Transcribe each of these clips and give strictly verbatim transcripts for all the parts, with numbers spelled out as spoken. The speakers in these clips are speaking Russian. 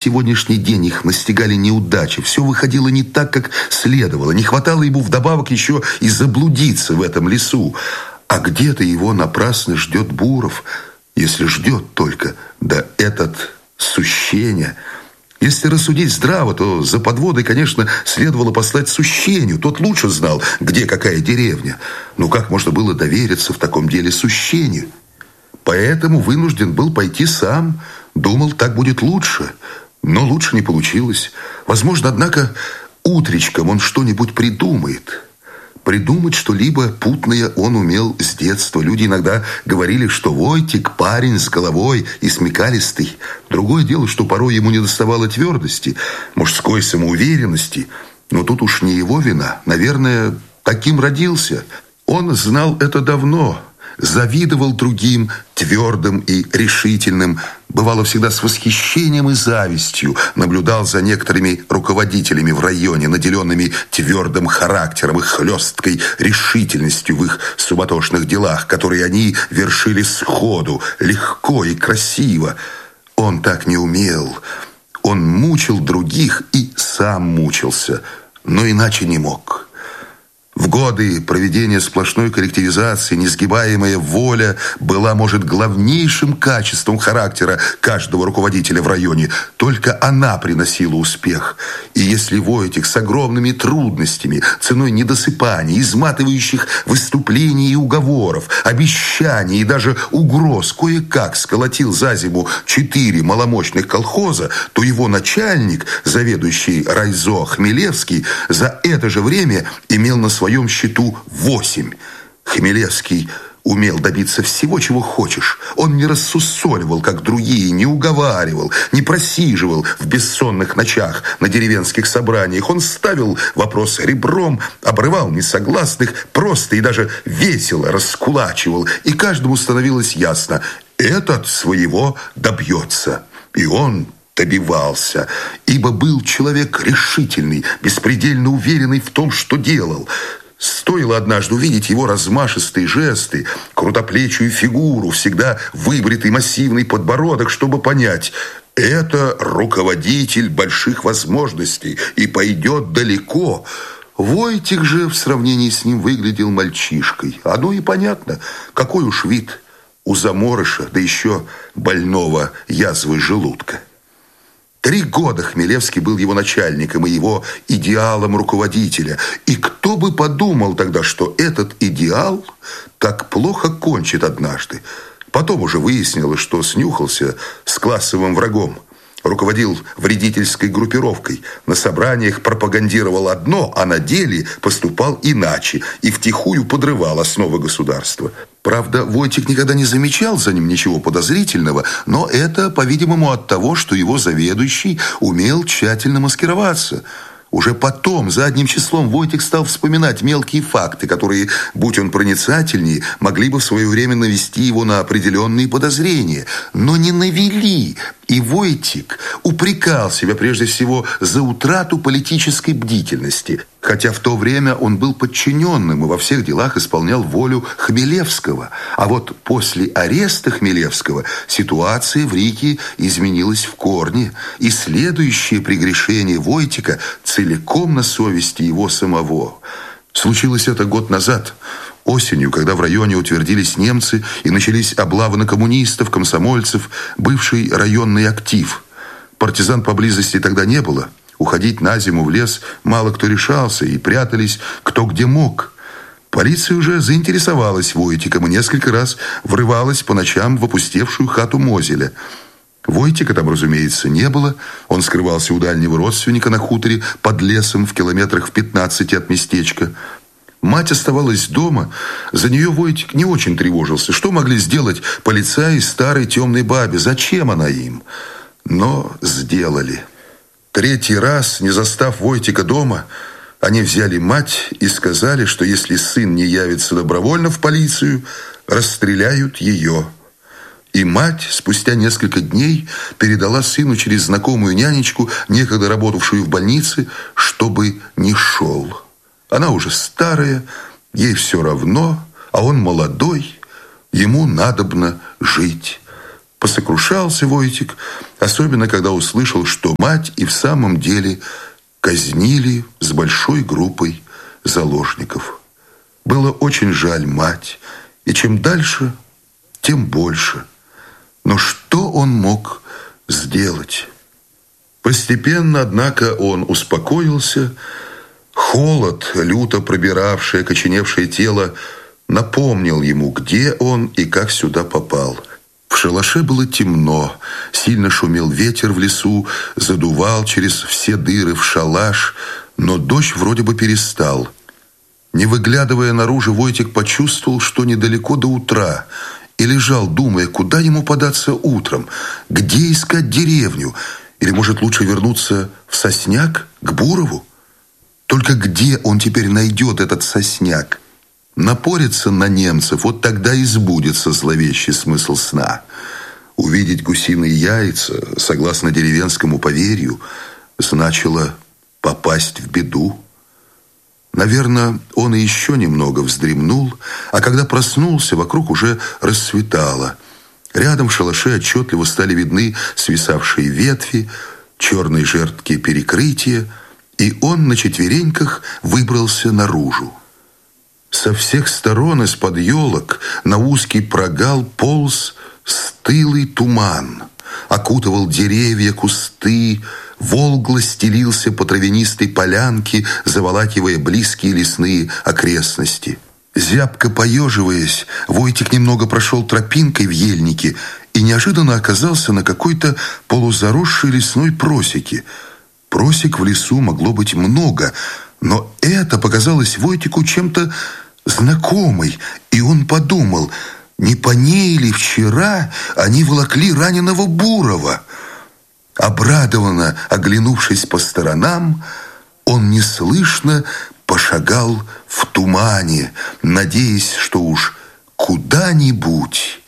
сегодняшний день их настигали неудачи. Все выходило не так, как следовало. Не хватало ему вдобавок еще и заблудиться в этом лесу. А где-то его напрасно ждет Буров, если ждет только, да этот Сущеня. Если рассудить здраво, то за подводой, конечно, следовало послать Сущеню. Тот лучше знал, где какая деревня. Но как можно было довериться в таком деле Сущеню? Поэтому вынужден был пойти сам. Думал, так будет лучше. Но лучше не получилось. Возможно, однако, утречком он что-нибудь придумает. Придумать что-либо путное он умел с детства. Люди иногда говорили, что Войтик парень с головой и смекалистый. Другое дело, что порой ему недоставало твердости, мужской самоуверенности. Но тут уж не его вина. Наверное, таким родился. Он знал это давно. Завидовал другим, твердым и решительным. Бывало, всегда с восхищением и завистью наблюдал за некоторыми руководителями в районе, наделенными твердым характером и хлесткой решительностью в их суматошных делах, которые они вершили сходу, легко и красиво. Он так не умел. Он мучил других и сам мучился, но иначе не мог. В годы проведения сплошной коллективизации несгибаемая воля была, может, главнейшим качеством характера каждого руководителя в районе. Только она приносила успех. И если Войтик с огромными трудностями, ценой недосыпаний, изматывающих выступлений и уговоров, обещаний и даже угроз кое-как сколотил за зиму четыре маломощных колхоза, то его начальник, заведующий райзо Хмелевский, за это же время имел на своем В своем счету восемь. Хмелевский умел добиться всего, чего хочешь. Он не рассусоливал, как другие, не уговаривал, не просиживал в бессонных ночах на деревенских собраниях. Он ставил вопрос ребром, обрывал несогласных, просто и даже весело раскулачивал. И каждому становилось ясно, этот своего добьется. И он добивался, ибо был человек решительный, беспредельно уверенный в том, что делал. Стоило однажды увидеть его размашистые жесты, крутоплечую фигуру, всегда выбритый массивный подбородок, чтобы понять, это руководитель больших возможностей и пойдет далеко. Войтик же в сравнении с ним выглядел мальчишкой. Оно и понятно, какой уж вид у заморыша, да еще больного язвой желудка. Три года Хмелевский был его начальником и его идеалом руководителя. И кто бы подумал тогда, что этот идеал так плохо кончит однажды. Потом уже выяснилось, что снюхался с классовым врагом. Руководил вредительской группировкой. На собраниях пропагандировал одно, а на деле поступал иначе и втихую подрывал основы государства. Правда, Войтик никогда не замечал за ним ничего подозрительного, но это, по-видимому, от того, что его заведующий умел тщательно маскироваться. Уже потом, задним числом, Войтик стал вспоминать мелкие факты, которые, будь он проницательнее, могли бы в свое время навести его на определенные подозрения. Но не навели, и Войтик упрекал себя прежде всего за утрату политической бдительности, хотя в то время он был подчиненным и во всех делах исполнял волю Хмелевского. А вот после ареста Хмелевского ситуация в Риге изменилась в корне, и следующее прегрешение Войтика целиком на совести его самого. Случилось это год назад, осенью, когда в районе утвердились немцы и начались облавы на коммунистов, комсомольцев, бывший районный актив. Партизан поблизости тогда не было. Уходить на зиму в лес мало кто решался, и прятались кто где мог. Полиция уже заинтересовалась Войтиком и несколько раз врывалась по ночам в опустевшую хату Мозеля. Войтика там, разумеется, не было. Он скрывался у дальнего родственника на хуторе под лесом в километрах в пятнадцати от местечка. Мать оставалась дома. За нее Войтик не очень тревожился. Что могли сделать полицаи старой темной бабе? Зачем она им? Но сделали. Третий раз, не застав Войтика дома, они взяли мать и сказали, что если сын не явится добровольно в полицию, расстреляют ее. И мать спустя несколько дней передала сыну через знакомую нянечку, некогда работавшую в больнице, чтобы не шел. Она уже старая, ей все равно, а он молодой, ему надобно жить. Посокрушался Войтик, особенно когда услышал, что мать и в самом деле казнили с большой группой заложников. Было очень жаль мать, и чем дальше, тем больше. Но что он мог сделать? Постепенно, однако, он успокоился. Холод, люто пробиравший окоченевшее тело, напомнил ему, где он и как сюда попал. В шалаше было темно, сильно шумел ветер в лесу, задувал через все дыры в шалаш, но дождь вроде бы перестал. Не выглядывая наружу, Войтик почувствовал, что недалеко до утра, и лежал, думая, куда ему податься утром, где искать деревню, или, может, лучше вернуться в Сосняк, к Бурову? Только где он теперь найдет этот Сосняк? Напорится на немцев, вот тогда и сбудется зловещий смысл сна. Увидеть гусиные яйца, согласно деревенскому поверью, значило попасть в беду. Наверное, он и еще немного вздремнул, а когда проснулся, вокруг уже рассветало. Рядом в шалаше отчетливо стали видны свисавшие ветви, черные жертки перекрытия, и он на четвереньках выбрался наружу. Со всех сторон из-под елок на узкий прогал полз стылый туман, окутывал деревья, кусты, волгло стелился по травянистой полянке, заволакивая близкие лесные окрестности. Зябко поеживаясь, Войтик немного прошел тропинкой в ельнике и неожиданно оказался на какой-то полузаросшей лесной просеке. Просек в лесу могло быть много, но это показалось Войтику чем-то знакомой, и он подумал, не по ней ли вчера они волокли раненого Бурова? Обрадованно оглянувшись по сторонам, он неслышно пошагал в тумане, надеясь, что уж куда-нибудь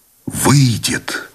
выйдет.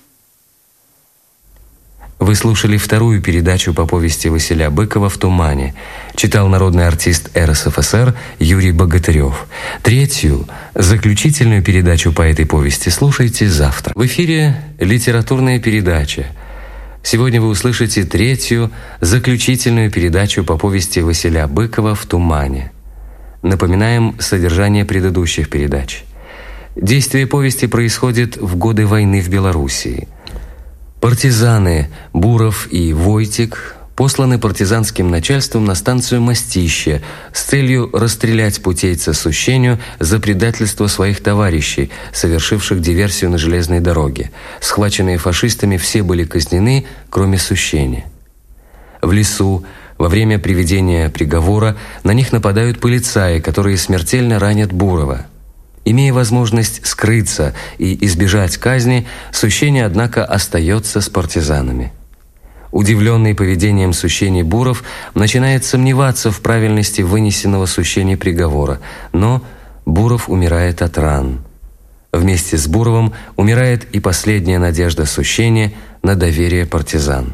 Вы слушали вторую передачу по повести Василя Быкова «В тумане». Читал народный артист эр эс эф эс эр Юрий Богатырев. Третью, заключительную передачу по этой повести слушайте завтра. В эфире литературная передача. Сегодня вы услышите третью, заключительную передачу по повести Василя Быкова «В тумане». Напоминаем содержание предыдущих передач. Действие повести происходит в годы войны в Белоруссии. Партизаны Буров и Войтик посланы партизанским начальством на станцию Мостище с целью расстрелять путейца Сущеню за предательство своих товарищей, совершивших диверсию на железной дороге. Схваченные фашистами все были казнены, кроме Сущеня. В лесу во время приведения приговора на них нападают полицаи, которые смертельно ранят Бурова. Имея возможность скрыться и избежать казни, Сущеня, однако, остается с партизанами. Удивленный поведением Сущени Буров начинает сомневаться в правильности вынесенного Сущени приговора, но Буров умирает от ран. Вместе с Буровым умирает и последняя надежда Сущени на доверие партизан.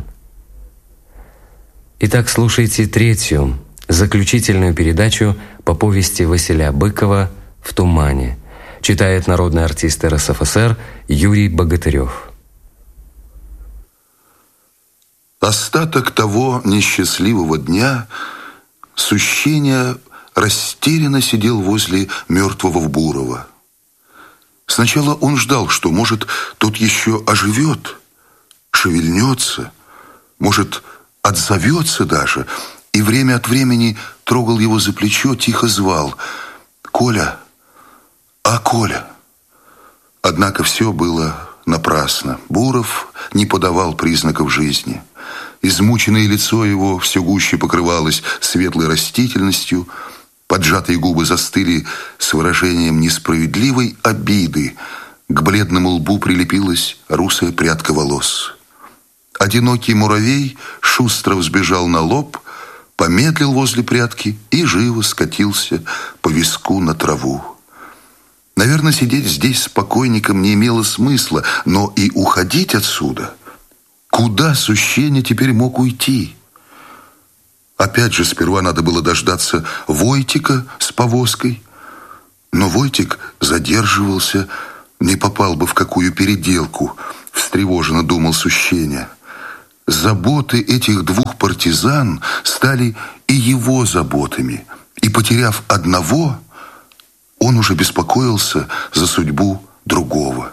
Итак, слушайте третью, заключительную передачу по повести Василя Быкова «В тумане». Читает народный артист эр эс эф эс эр Юрий Богатырев. Остаток того несчастливого дня Сущеня растерянно сидел возле мертвого Бурова. Сначала он ждал, что, может, тот еще оживет, шевельнется, может, отзовется даже, и время от времени трогал его за плечо, тихо звал: «Коля! А, Коля!» Однако все было напрасно. Буров не подавал признаков жизни. Измученное лицо его все гуще покрывалось светлой растительностью, поджатые губы застыли с выражением несправедливой обиды, к бледному лбу прилепилась русая прядка волос. Одинокий муравей шустро взбежал на лоб, помедлил возле прядки и живо скатился по виску на траву. Наверное, сидеть здесь с покойником не имело смысла, но и уходить отсюда. Куда Сущеня теперь мог уйти? Опять же, сперва надо было дождаться Войтика с повозкой. Но Войтик задерживался, не попал бы в какую переделку. встревоженно думал Сущеня. Заботы этих двух партизан стали и его заботами, и, потеряв одного, он уже беспокоился за судьбу другого.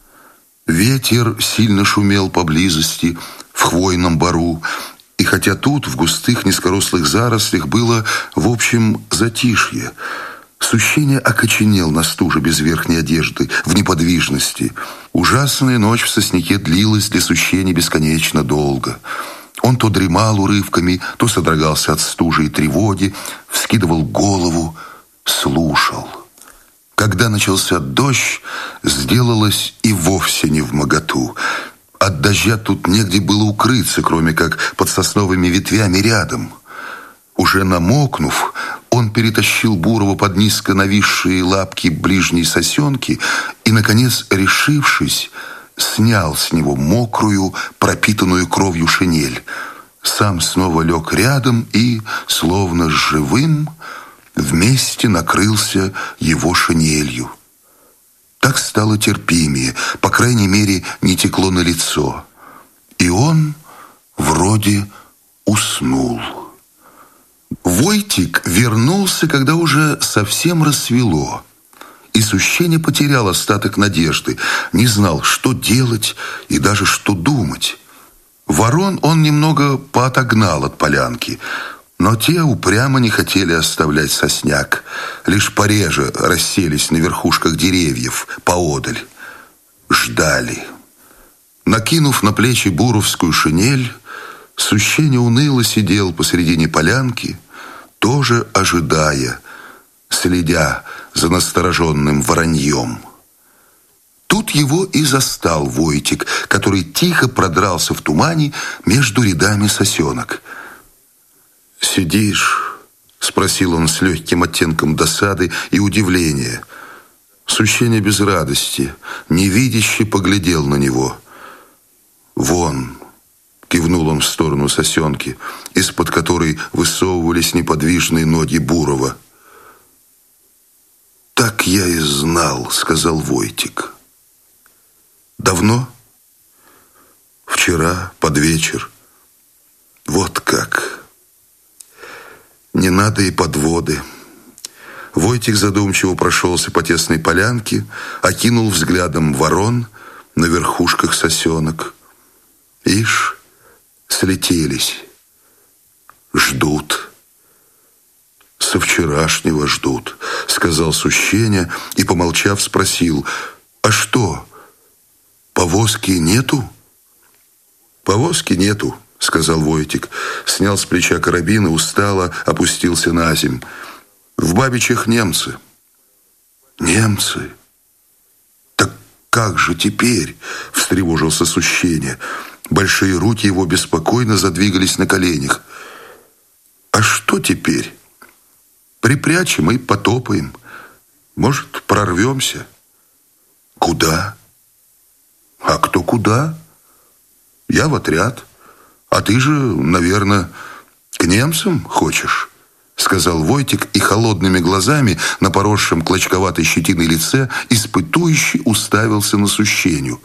Ветер сильно шумел поблизости, в хвойном бору, и хотя тут, в густых низкорослых зарослях, было, в общем, затишье, Сущеня окоченел на стуже без верхней одежды, в неподвижности. Ужасная ночь в сосняке длилась для Сущени бесконечно долго. Он то дремал урывками, то содрогался от стужи и тревоги, вскидывал голову, слушал. Когда начался дождь, сделалось и вовсе не вмоготу. От дождя тут негде было укрыться, кроме как под сосновыми ветвями рядом. Уже намокнув, он перетащил Бурова под низко нависшие лапки ближней сосенки и, наконец, решившись, снял с него мокрую, пропитанную кровью шинель. Сам снова лег рядом и, словно живым, вместе накрылся его шинелью. Так стало терпимее, по крайней мере, не текло на лицо. И он вроде уснул. Войтик вернулся, когда уже совсем рассвело, и Сущеня потерял остаток надежды, не знал, что делать и даже что думать. Ворон он немного поотогнал от полянки, но те упрямо не хотели оставлять сосняк, лишь пореже расселись на верхушках деревьев поодаль. Ждали. Накинув на плечи буровскую шинель, Сущеня уныло сидел посредине полянки, тоже ожидая, следя за настороженным вороньем. Тут его и застал Войтик, который тихо продрался в тумане между рядами сосенок. «Сидишь?» — спросил он с легким оттенком досады и удивления. Сущеня без радости, невидяще поглядел на него. «Вон!» — кивнул он в сторону сосенки, из-под которой высовывались неподвижные ноги Бурова. «Так я и знал», — сказал Войтик. «Давно?» «Вчера, под вечер». «Вот как!» «Не надо и подводы». Войтик задумчиво прошелся по тесной полянке, окинул взглядом ворон на верхушках сосенок. «Ишь, слетелись. Ждут». «Со вчерашнего ждут», — сказал Сущеня и, помолчав, спросил: «А что, повозки нету?» «Повозки нету», — сказал Войтик, снял с плеча карабин и устало опустился на земь. «В Бабичах немцы». «Немцы? Так как же теперь?» — встревожился Сущеня. Большие руки его беспокойно задвигались на коленях. «А что теперь? Припрячем и потопаем. Может, прорвемся». «Куда?» «А кто куда?» «Я в отряд. А ты же, наверное, к немцам хочешь?» Сказал Войтик и холодными глазами на поросшем клочковатой щетиной лице испытующе уставился на Сущеню.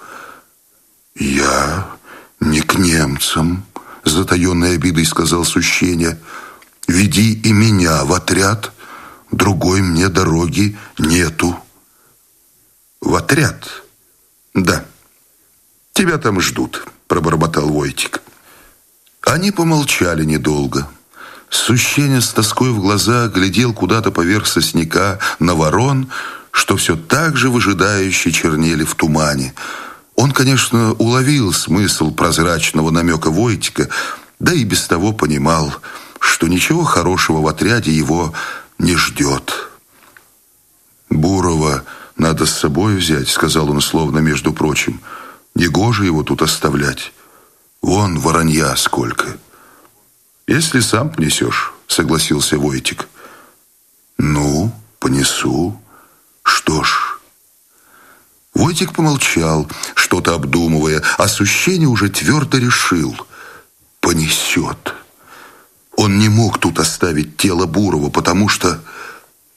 «Я не к немцам», — с затаенной обидой сказал Сущеня. «Веди и меня в отряд, другой мне дороги нету». «В отряд?» «Да. Тебя там ждут», — пробормотал Войтик. Они помолчали недолго. Сущеня с тоской в глазах глядел куда-то поверх сосняка на ворон, что все так же выжидающе чернели в тумане. Он, конечно, уловил смысл прозрачного намека Войтика, да и без того понимал, что ничего хорошего в отряде его не ждет. «Бурова надо с собой взять», — сказал он словно между прочим. «Негоже его тут оставлять. Вон воронья сколько». «Если сам понесешь», — согласился Войтик. «Ну, понесу. Что ж». Войтик помолчал, что-то обдумывая, а Сущеня уже твердо решил: понесет. Он не мог тут оставить тело Бурова, потому что...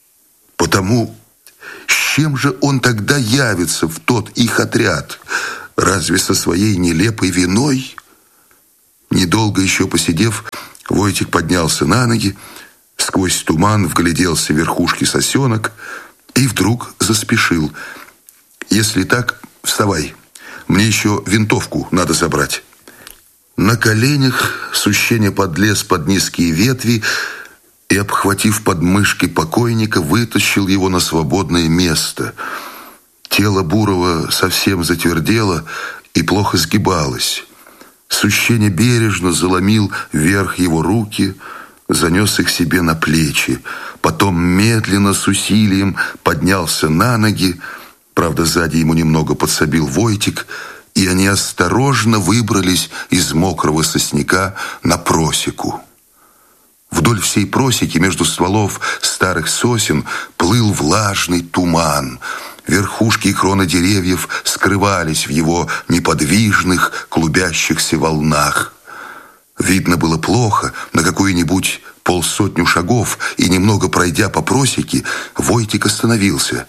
Потому... С чем же он тогда явится в тот их отряд? Разве со своей нелепой виной? Недолго еще посидев, Войтик поднялся на ноги, сквозь туман вгляделся в верхушки сосенок и вдруг заспешил. «Если так, вставай. Мне еще винтовку надо забрать». На коленях Сущеня подлез под низкие ветви и, обхватив подмышки покойника, вытащил его на свободное место. Тело Бурова совсем затвердело и плохо сгибалось. Сущеня бережно заломил вверх его руки, занес их себе на плечи, потом медленно с усилием поднялся на ноги. Правда, сзади ему немного подсобил Войтик, и они осторожно выбрались из мокрого сосняка на просеку. Вдоль всей просеки между стволов старых сосен плыл влажный туман. Верхушки и кроны деревьев скрывались в его неподвижных, клубящихся волнах. Видно было плохо, на какую-нибудь полсотню шагов, и, немного пройдя по просеке, Войтик остановился.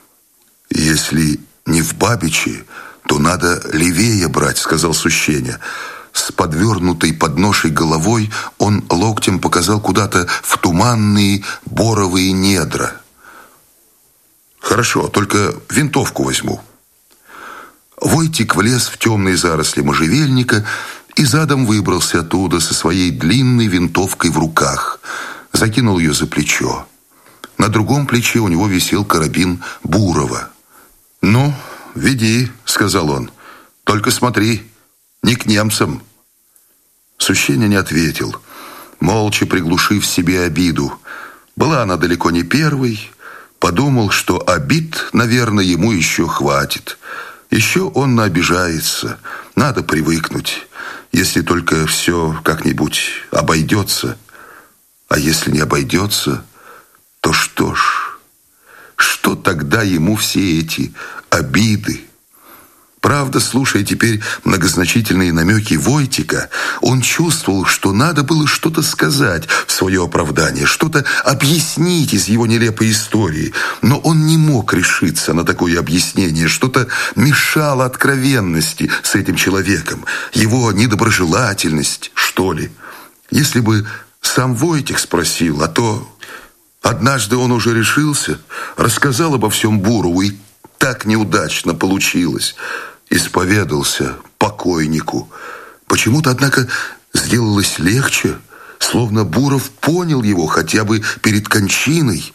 «Если не в Бабичи, то надо левее брать», — сказал Сущеня. С подвернутой подношей головой он локтем показал куда-то в туманные боровые недра. «Хорошо, только винтовку возьму». Войтик влез в темные заросли можжевельника и задом выбрался оттуда со своей длинной винтовкой в руках. Закинул ее за плечо. На другом плече у него висел карабин Бурова. «Ну, веди», — сказал он. «Только смотри, не к немцам». Сущеня не ответил, молча приглушив себе обиду. Была она далеко не первой. Подумал, что обид, наверное, ему еще хватит. Еще он наобижается. Надо привыкнуть, если только все как-нибудь обойдется. А если не обойдется, то что ж? Что тогда ему все эти обиды? Правда, слушая теперь многозначительные намеки Войтика, он чувствовал, что надо было что-то сказать в свое оправдание, что-то объяснить из его нелепой истории. Но он не мог решиться на такое объяснение, что-то мешало откровенности с этим человеком, его недоброжелательность, что ли. Если бы сам Войтик спросил, а то однажды он уже решился, рассказал обо всем Бурову, и так неудачно получилось. Исповедался покойнику. Почему-то, однако, сделалось легче, словно Буров понял его хотя бы перед кончиной.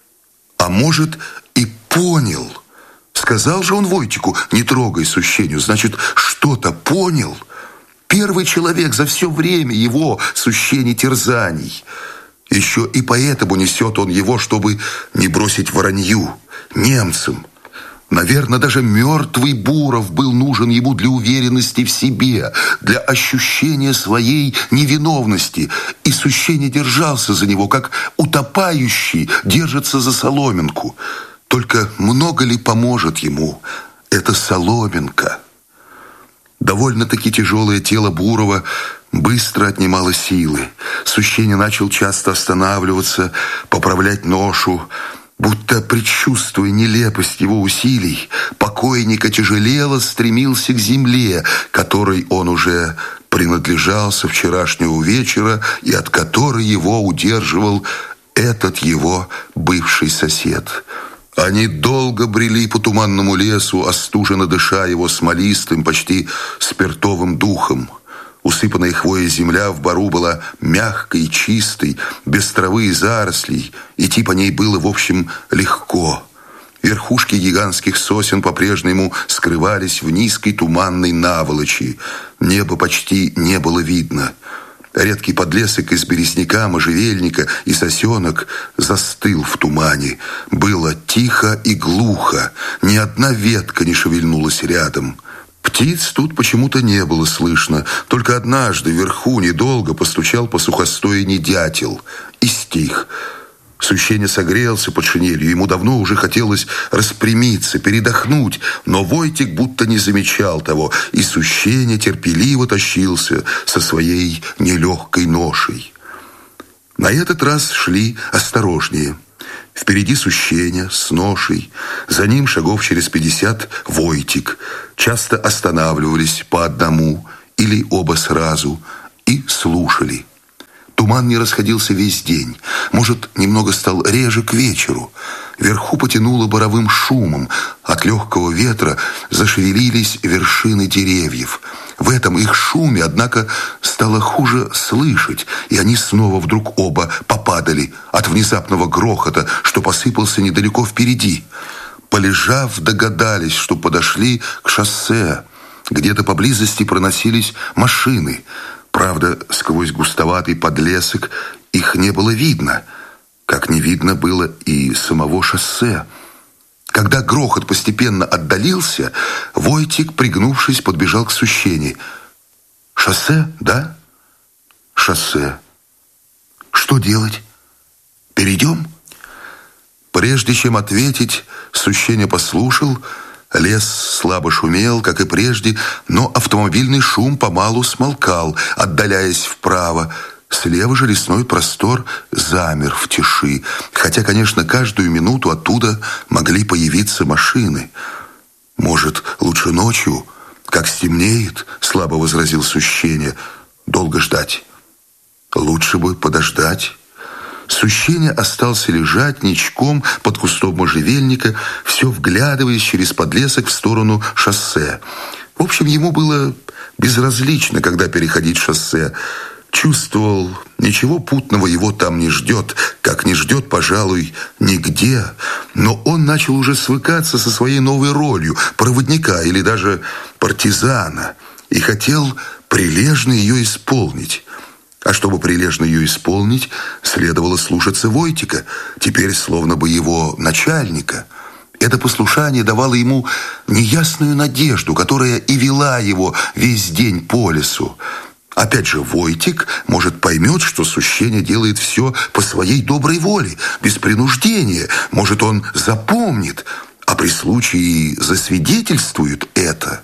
А может, и понял. Сказал же он Войтику: «Не трогай Сущеню», значит, что-то понял. Первый человек за все время его Сущени терзаний. Еще и поэтому несет он его, чтобы не бросить воронью немцам. Наверное, даже мертвый Буров был нужен ему для уверенности в себе, для ощущения своей невиновности. И Сущеня держался за него, как утопающий держится за соломинку. Только много ли поможет ему эта соломинка? Довольно-таки тяжелое тело Бурова быстро отнимало силы. Сущеня начал часто останавливаться, поправлять ношу. Будто предчувствуя нелепость его усилий, покойник отяжелело стремился к земле, которой он уже принадлежал со вчерашнего вечера и от которой его удерживал этот его бывший сосед. Они долго брели по туманному лесу, остуженно дыша его смолистым, почти спиртовым духом. Усыпанная хвоей земля в бору была мягкой и чистой, без травы и зарослей. Идти по ней было, в общем, легко. Верхушки гигантских сосен по-прежнему скрывались в низкой туманной наволочи. Небо почти не было видно. Редкий подлесок из березняка, можжевельника и сосенок застыл в тумане. Было тихо и глухо, ни одна ветка не шевельнулась рядом. Птиц тут почему-то не было слышно. Только однажды вверху недолго постучал по сухостояни дятел и стих. Сущеня согрелся под шинелью. Ему давно уже хотелось распрямиться, передохнуть, но Войтик будто не замечал того, и Сущеня терпеливо тащился со своей нелегкой ношей. На этот раз шли осторожнее. Впереди Сущеня с ношей, за ним шагов через пятьдесят Войтик. Часто останавливались по одному или оба сразу и слушали. Туман не расходился весь день. Может, немного стал реже к вечеру. Вверху потянуло боровым шумом. От легкого ветра зашевелились вершины деревьев. В этом их шуме, однако, стало хуже слышать, и они снова вдруг оба попадали от внезапного грохота, что посыпался недалеко впереди. Полежав, догадались, что подошли к шоссе. Где-то поблизости проносились машины. Правда, сквозь густоватый подлесок их не было видно, как не видно было и самого шоссе. Когда грохот постепенно отдалился, Войтик, пригнувшись, подбежал к Сущене. «Шоссе, да?» «Шоссе. Что делать? Перейдем?» Прежде чем ответить, Сущеня послушал. Лес слабо шумел, как и прежде, но автомобильный шум помалу смолкал, отдаляясь вправо. Слева же лесной простор замер в тиши, хотя, конечно, каждую минуту оттуда могли появиться машины. «Может, лучше ночью, как стемнеет?» — слабо возразил Сущеня. «Долго ждать. Лучше бы подождать». Сущеня остался лежать ничком под кустом можжевельника, все вглядываясь через подлесок в сторону шоссе. В общем, ему было безразлично, когда переходить шоссе. Чувствовал, ничего путного его там не ждет, как не ждет, пожалуй, нигде. Но он начал уже свыкаться со своей новой ролью проводника или даже партизана и хотел прилежно ее исполнить. А чтобы прилежно ее исполнить, следовало слушаться Войтика, теперь словно бы его начальника. Это послушание давало ему неясную надежду, которая и вела его весь день по лесу. Опять же, Войтик, может, поймет, что Сущеня делает все по своей доброй воле, без принуждения. Может, он запомнит, а при случае засвидетельствует это.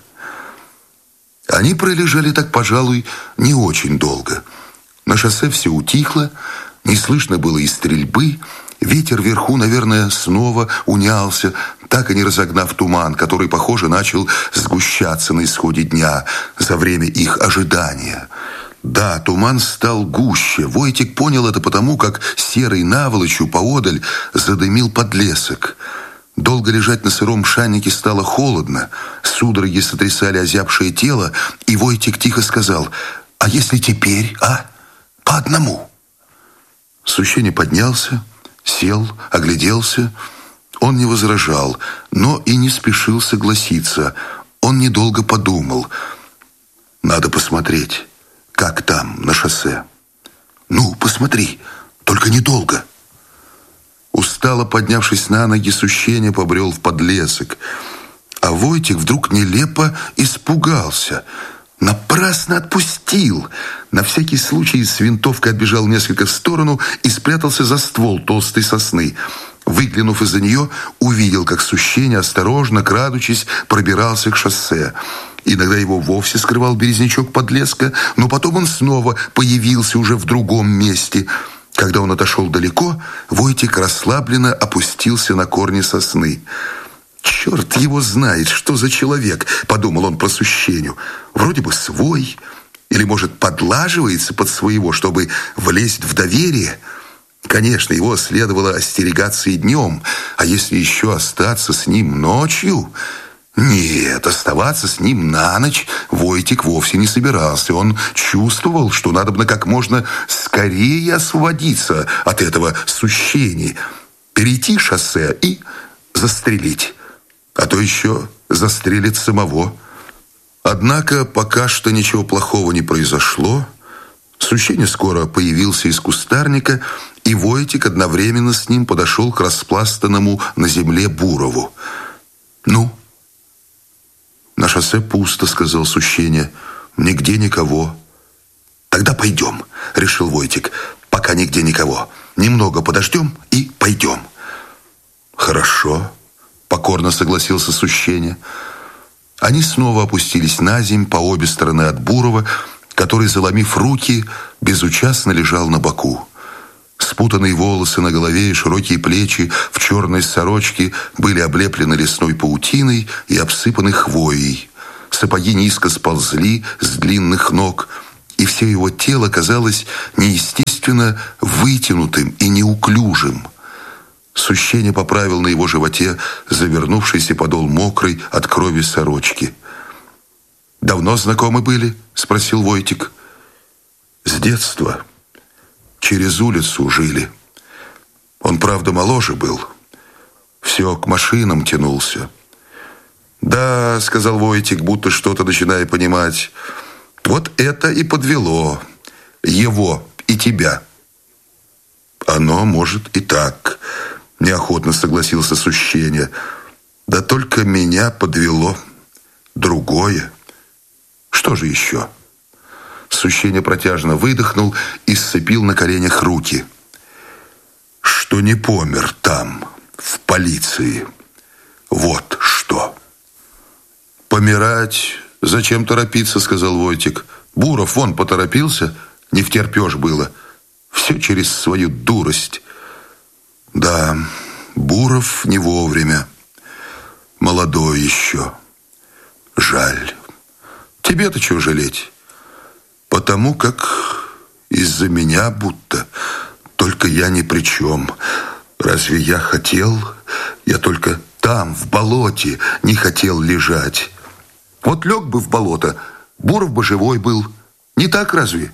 Они пролежали так, пожалуй, не очень долго. На шоссе все утихло, не слышно было и стрельбы. Ветер вверху, наверное, снова унялся, так и не разогнав туман, который, похоже, начал сгущаться на исходе дня за время их ожидания. Да, туман стал гуще. Войтик понял это потому, как серой наволочью поодаль задымил подлесок. Долго лежать на сыром шаннике стало холодно. Судороги сотрясали озябшее тело, и Войтик тихо сказал: «А если теперь, а? По одному?» Сущеня поднялся, сел, огляделся. Он не возражал, но и не спешил согласиться. Он недолго подумал. «Надо посмотреть, как там, на шоссе». «Ну, посмотри, только недолго». Устало поднявшись на ноги, Сущеня побрел в подлесок. А Войтик вдруг нелепо испугался. Напрасно отпустил. На всякий случай с винтовкой отбежал несколько в сторону и спрятался за ствол толстой сосны. Выглянув из-за нее, увидел, как Сущеня, осторожно, крадучись, пробирался к шоссе. Иногда его вовсе скрывал березнячок подлеска, но потом он снова появился уже в другом месте. Когда он отошел далеко, Войтик расслабленно опустился на корни сосны. «Черт его знает, что за человек», — подумал он про Сущеню. «Вроде бы свой, или, может, подлаживается под своего, чтобы влезть в доверие. Конечно, его следовало остерегаться и днем, а если еще остаться с ним ночью...» Нет, оставаться с ним на ночь Войтик вовсе не собирался. Он чувствовал, что надобно как можно скорее освободиться от этого Сущени, перейти шоссе и застрелить. А то еще застрелит самого. Однако пока что ничего плохого не произошло. Сущеня скоро появился из кустарника, и Войтик одновременно с ним подошел к распластанному на земле Бурову. «Ну?» «На шоссе пусто», — сказал Сущеня. «Нигде никого». «Тогда пойдем», — решил Войтик. «Пока нигде никого. Немного подождем и пойдем». «Хорошо», — покорно согласился Сущеня. Они снова опустились на земь по обе стороны от Бурова, который, заломив руки, безучастно лежал на боку. Спутанные волосы на голове и широкие плечи в черной сорочке были облеплены лесной паутиной и обсыпаны хвоей. Сапоги низко сползли с длинных ног, и все его тело казалось неестественно вытянутым и неуклюжим. Сущение поправил на его животе завернувшийся подол мокрой от крови сорочки. «Давно знакомы были?» — спросил Войтик. «С детства. Через улицу жили. Он, правда, моложе был. Все к машинам тянулся». «Да», — сказал Войтик, будто что-то начиная понимать, — «вот это и подвело его и тебя». «Оно может и так», — неохотно согласился Сущение. «Да только меня подвело другое». «Что же еще?» Сущение протяжно выдохнул и сцепил на коленях руки. «Что не помер там, в полиции. Вот что». «Помирать? Зачем торопиться?» — сказал Войтик. «Буров вон поторопился, не втерпешь было. Все через свою дурость». «Да, Буров не вовремя. Молодой еще. Жаль. Тебе-то чего жалеть? Потому как из-за меня будто. Только я ни при чем. Разве я хотел? Я только там, в болоте, не хотел лежать. Вот лег бы в болото, Буров бы живой был. Не так разве?»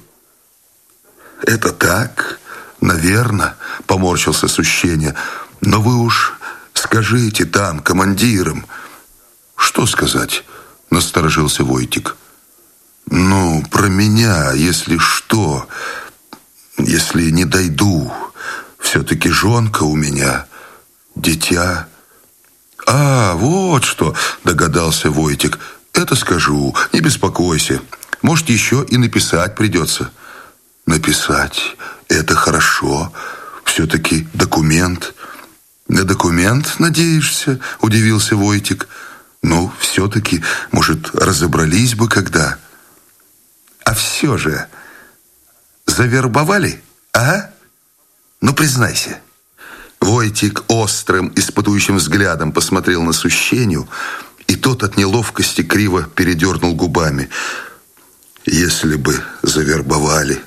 «Это так, наверно», — поморщился Сущение. «Но вы уж скажите там, командирам». «Что сказать?» — насторожился Войтик. «Ну, про меня, если что, если не дойду, все-таки жонка у меня, дитя». «А, вот что», — догадался Войтик. «Это скажу, не беспокойся. Может, еще и написать придется». «Написать — это хорошо. Все-таки документ». «На документ надеешься?» — удивился Войтик. «Ну, все-таки, может, разобрались бы когда». «А все же завербовали, а? Ну, признайся». Войтик острым, испытующим взглядом посмотрел на Сущению, и тот от неловкости криво передернул губами. «Если бы завербовали».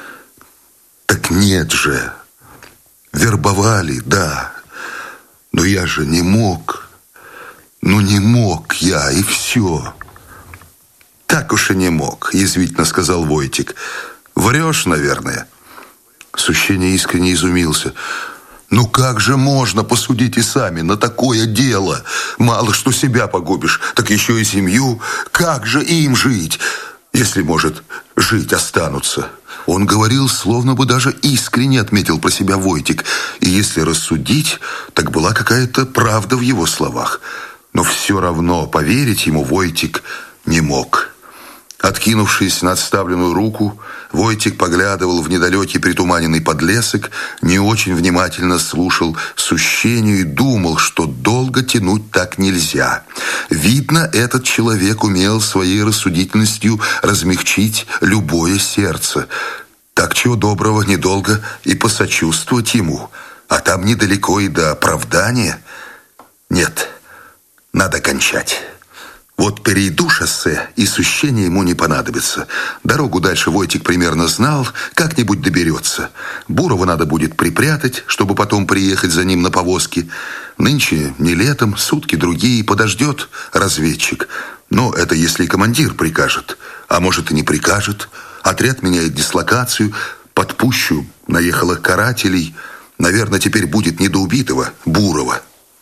«Так нет же. Вербовали, да. Но я же не мог. Ну, не мог я, и все». «Так уж и не мог», — язвительно сказал Войтик. «Врешь, наверное». Сущение искренне изумился. «Ну как же можно, посудите сами, на такое дело? Мало что себя погубишь, так еще и семью. Как же им жить, если, может, жить останутся?» Он говорил, словно бы даже искренне, отметил про себя Войтик. И если рассудить, так была какая-то правда в его словах. Но все равно поверить ему Войтик не мог. Откинувшись на отставленную руку, Войтик поглядывал в недалекий притуманенный подлесок, не очень внимательно слушал Сущению и думал, что долго тянуть так нельзя. Видно, этот человек умел своей рассудительностью размягчить любое сердце. Так чего доброго недолго и посочувствовать ему, а там недалеко и до оправдания. Нет, надо кончать. Вот перейду шоссе, и Сущение ему не понадобится. Дорогу дальше Войтик примерно знал, как-нибудь доберется. Бурова надо будет припрятать, чтобы потом приехать за ним на повозке. Нынче не летом, сутки другие, подождет разведчик. Но это если командир прикажет. А может и не прикажет. Отряд меняет дислокацию. Под пущу наехало карателей. Наверное, теперь будет не до убитого Бурова.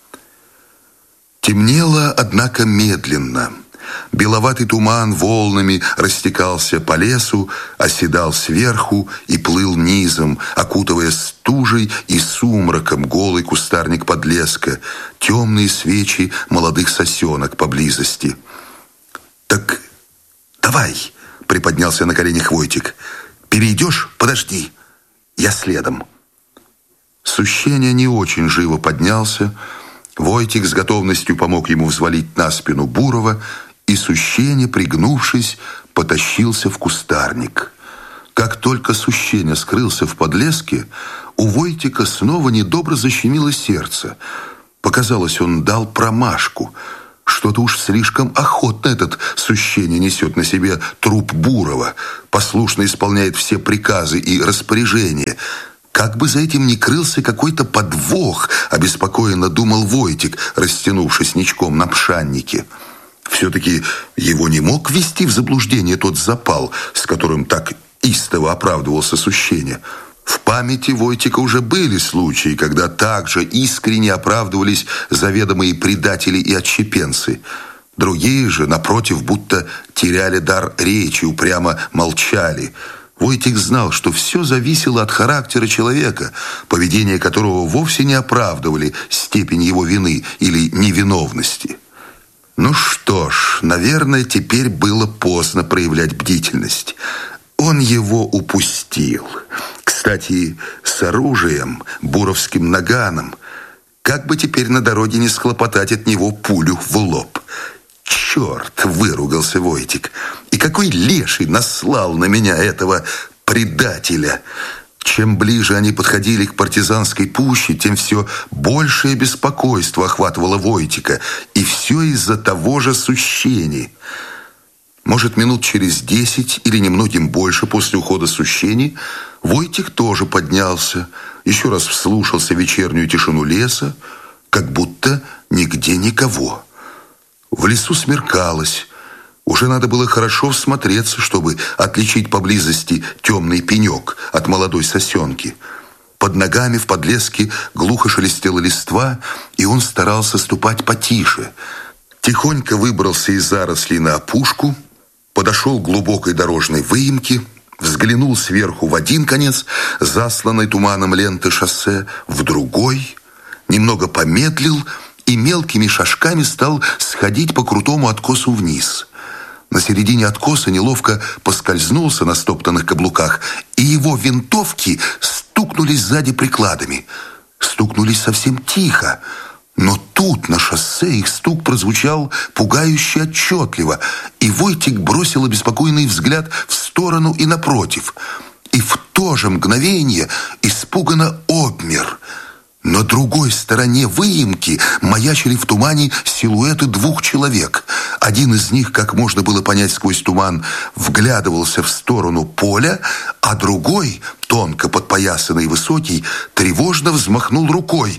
Темнело, однако, медленно. Беловатый туман волнами растекался по лесу, оседал сверху и плыл низом, окутывая стужей и сумраком голый кустарник подлеска, темные свечи молодых сосенок поблизости. «Так давай!» — приподнялся на коленях Войтик. «Перейдешь? Подожди. Я следом». Сущение не очень живо поднялся. Войтик с готовностью помог ему взвалить на спину Бурова, и Сущение, пригнувшись, потащился в кустарник. Как только Сущеня скрылся в подлеске, у Войтика снова недобро защемило сердце. Показалось, он дал промашку. Что-то уж слишком охотно этот Сущеня несет на себе труп Бурова, послушно исполняет все приказы и распоряжения. Как бы за этим ни крылся какой-то подвох, обеспокоенно думал Войтик, растянувшись ничком на пшаннике. Все-таки его не мог ввести в заблуждение тот запал, с которым так истово оправдывался Сущеня. В памяти Войтика уже были случаи, когда также искренне оправдывались заведомые предатели и отщепенцы. Другие же, напротив, будто теряли дар речи, упрямо молчали. Войтик знал, что все зависело от характера человека, поведение которого вовсе не оправдывали степень его вины или невиновности. Ну что ж, наверное, теперь было поздно проявлять бдительность. Он его упустил. Кстати, с оружием, буровским наганом, как бы теперь на дороге не схлопотать от него пулю в лоб. «Черт!» — выругался Войтик. «И какой леший наслал на меня этого предателя!» Чем ближе они подходили к партизанской пуще, тем все большее беспокойство охватывало Войтика. И все из-за того же Сущени. Может, минут через десять или немногим больше после ухода Сущени Войтик тоже поднялся, еще раз вслушался в вечернюю тишину леса, как будто нигде никого. В лесу смеркалось. Уже надо было хорошо всмотреться, чтобы отличить поблизости темный пенек от молодой сосенки. Под ногами в подлеске глухо шелестела листва, и он старался ступать потише. Тихонько выбрался из зарослей на опушку, подошел к глубокой дорожной выемке, взглянул сверху в один конец засланной туманом ленты шоссе, в другой, немного помедлил и мелкими шажками стал сходить по крутому откосу вниз. На середине откоса неловко поскользнулся на стоптанных каблуках, и его винтовки стукнулись сзади прикладами. Стукнулись совсем тихо, но тут на шоссе их стук прозвучал пугающе отчетливо, и Войтик бросил обеспокоенный взгляд в сторону и напротив, и в то же мгновение испуганно обмер. На другой стороне выемки маячили в тумане силуэты двух человек. Один из них, как можно было понять сквозь туман, вглядывался в сторону поля, а другой, тонко подпоясанный и высокий, тревожно взмахнул рукой.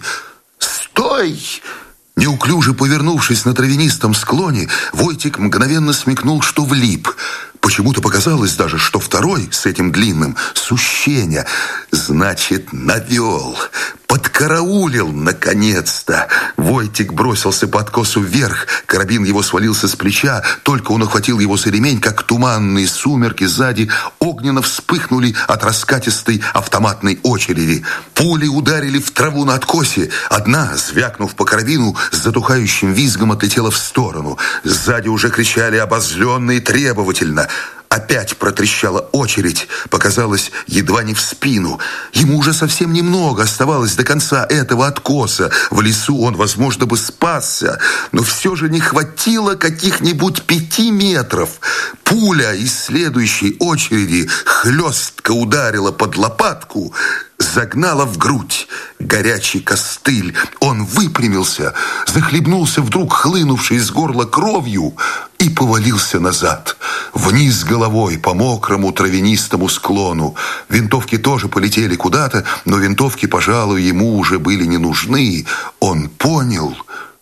«Стой!» Неуклюже повернувшись на травянистом склоне, Войтик мгновенно смекнул, что влип. Почему-то показалось даже, что второй с этим длинным — Сущеня. Значит, навел, подкараулил наконец-то. Войтик бросился по откосу вверх, карабин его свалился с плеча, только он охватил его за ремень, как туманные сумерки сзади огненно вспыхнули от раскатистой автоматной очереди. Пули ударили в траву на откосе. Одна, звякнув по карабину, с затухающим визгом отлетела в сторону. Сзади уже кричали обозленные требовательно. Опять протрещала очередь, показалось, едва не в спину. Ему уже совсем немного оставалось до конца этого откоса. В лесу он, возможно, бы спасся, но все же не хватило каких-нибудь пяти метров. Пуля из следующей очереди хлестко ударила под лопатку, загнала в грудь горячий костыль. Он выпрямился, захлебнулся вдруг хлынувшей из горла кровью и повалился назад, вниз головой по мокрому травянистому склону. Винтовки тоже полетели куда-то, но винтовки, пожалуй, ему уже были не нужны. Он понял,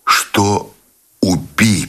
что убит.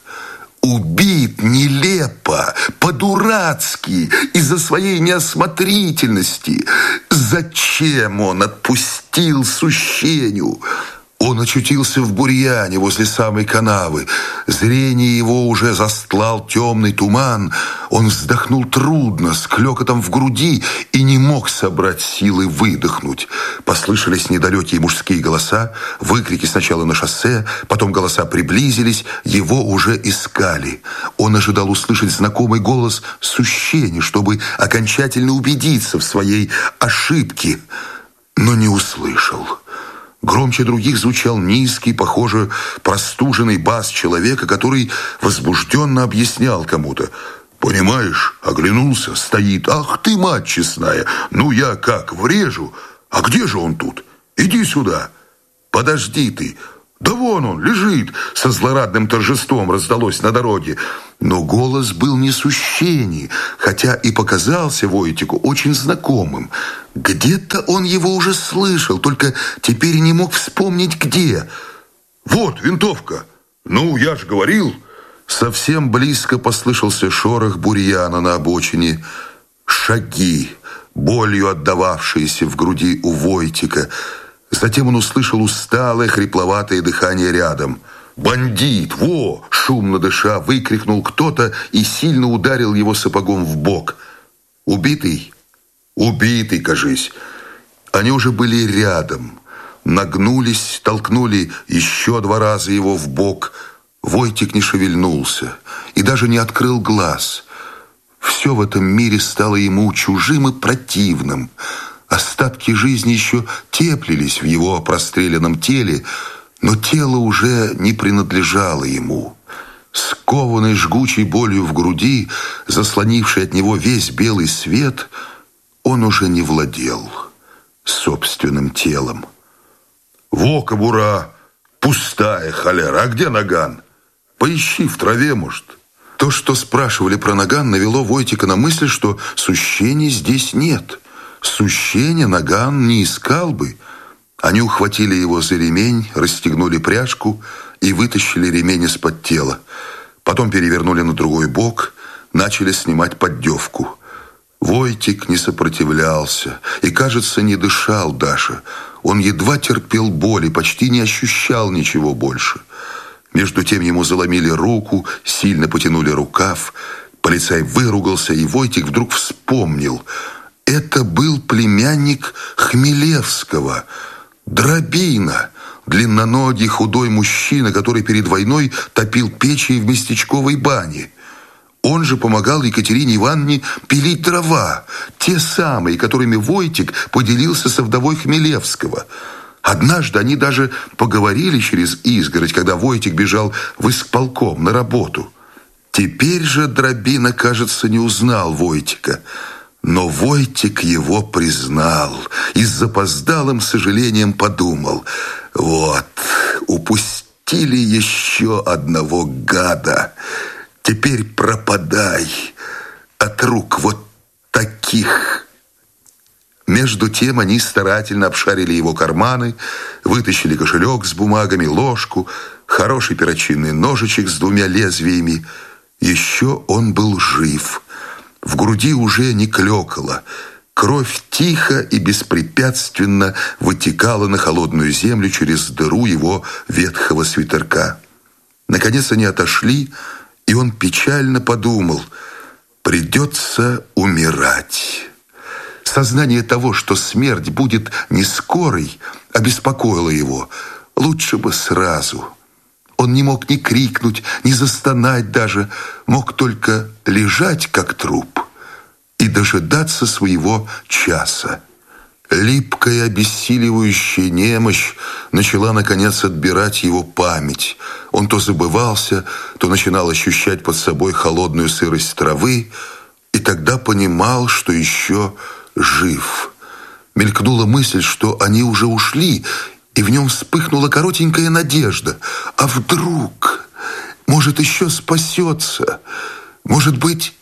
Убит нелепо, по-дурацки, из-за своей неосмотрительности. Зачем он отпустил Сущеню? Он очутился в бурьяне возле самой канавы. Зрение его уже застлал темный туман. Он вздохнул трудно, с клёкотом в груди, и не мог собрать силы выдохнуть. Послышались недалекие мужские голоса, выкрики сначала на шоссе, потом голоса приблизились, его уже искали. Он ожидал услышать знакомый голос Сущени, чтобы окончательно убедиться в своей ошибке, но не услышал. Громче других звучал низкий, похоже, простуженный бас человека, который возбужденно объяснял кому-то: Понимаешь, оглянулся, стоит. Ах ты, мать честная, ну я как, врежу? А где же он тут? Иди сюда. Подожди ты. Да вон он, лежит. Со злорадным торжеством раздалось на дороге. Но голос был несущений, хотя и показался Войтику очень знакомым. Где-то он его уже слышал, только теперь не мог вспомнить где. Вот винтовка. Ну, я же говорил. Совсем близко послышался шорох бурьяна на обочине. Шаги, болью отдававшиеся в груди у Войтика. Затем он услышал усталое, хрипловатое дыхание рядом. «Бандит! Во!» — шумно дыша, выкрикнул кто-то и сильно ударил его сапогом в бок. «Убитый? Убитый, кажись!» Они уже были рядом. Нагнулись, толкнули еще два раза его в бок. Войтик не шевельнулся и даже не открыл глаз. Все в этом мире стало ему чужим и противным. Остатки жизни еще теплились в его простреленном теле, но тело уже не принадлежало ему. Скованный жгучей болью в груди, заслонивший от него весь белый свет, он уже не владел собственным телом. «Во, кобура! Пустая, холера! А где наган? Поищи в траве, может». То, что спрашивали про наган, навело Войтика на мысль, что сущений здесь нет. Сущеня наган не искал бы. Они ухватили его за ремень, расстегнули пряжку и вытащили ремень из-под тела. Потом перевернули на другой бок, начали снимать поддевку. Войтик не сопротивлялся и, кажется, не дышал даже. Он едва терпел боль и почти не ощущал ничего больше. Между тем ему заломили руку, сильно потянули рукав. Полицай выругался, и Войтик вдруг вспомнил. Это был племянник Хмелевского, Дробина, длинноногий худой мужчина, который перед войной топил печи в местечковой бане. Он же помогал Екатерине Ивановне пилить дрова, те самые, которыми Войтик поделился со вдовой Хмелевского. Однажды они даже поговорили через изгородь, когда Войтик бежал в исполком на работу. Теперь же Дробина, кажется, не узнал Войтика. Но Войтик его признал и с запоздалым сожалением подумал: вот, упустили еще одного гада. Теперь пропадай от рук вот таких. Между тем они старательно обшарили его карманы, вытащили кошелек с бумагами, ложку, хороший перочинный ножичек с двумя лезвиями. Еще он был жив. В груди уже не клекало. Кровь тихо и беспрепятственно вытекала на холодную землю через дыру его ветхого свитерка. Наконец они отошли, и он печально подумал: придется умирать. Сознание того, что смерть будет не скорой, обеспокоило его. Лучше бы сразу. Он не мог ни крикнуть, ни застонать даже, мог только лежать, как труп, и дожидаться своего часа. Липкая, обессиливающая немощь начала, наконец, отбирать его память. Он то забывался, то начинал ощущать под собой холодную сырость травы, и тогда понимал, что еще жив. Мелькнула мысль, что они уже ушли, и в нем вспыхнула коротенькая надежда. А вдруг, может, еще спасется? Может быть,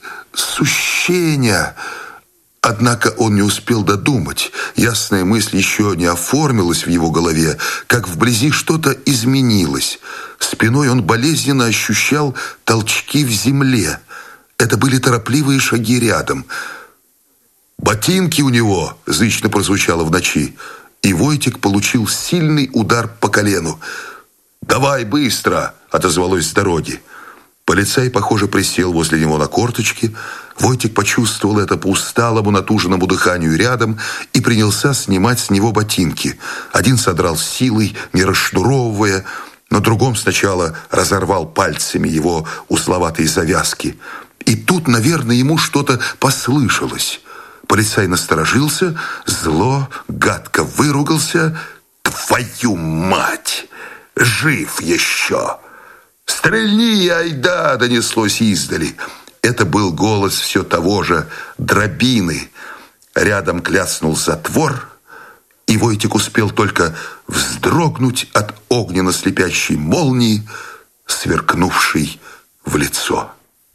сущеня? Однако он не успел додумать. Ясная мысль еще не оформилась в его голове, как вблизи что-то изменилось. Спиной он болезненно ощущал толчки в земле. Это были торопливые шаги рядом. «Ботинки у него!» — зычно прозвучало в ночи. И Войтик получил сильный удар по колену. «Давай быстро!» — отозвалось с дороги. Полицай, похоже, присел возле него на корточки. Войтик почувствовал это по усталому, натуженному дыханию рядом и принялся снимать с него ботинки. Один содрал с силой, не расшнуровывая, на другом сначала разорвал пальцами его узловатые завязки. И тут, наверное, ему что-то послышалось. Полицай насторожился, зло, гадко выругался. «Твою мать! Жив еще!» «Стрельни, айда!» — донеслось издали. Это был голос все того же Дробины. Рядом кляснул затвор, и Войтик успел только вздрогнуть от огненно-слепящей молнии, сверкнувшей в лицо.